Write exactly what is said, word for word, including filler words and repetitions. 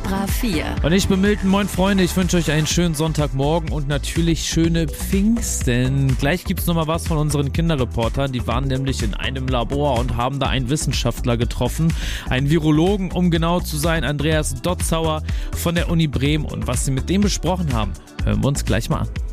Cobra vier. Und ich bin Milton. Moin Freunde, ich wünsche euch einen schönen Sonntagmorgen und natürlich schöne Pfingsten. Gleich gibt's nochmal was von unseren Kinderreportern. Die waren nämlich in einem Labor und haben da einen Wissenschaftler getroffen, einen Virologen, um genau zu sein, Andreas Dotzauer von der Uni Bremen. Und was sie mit dem besprochen haben, hören wir uns gleich mal an.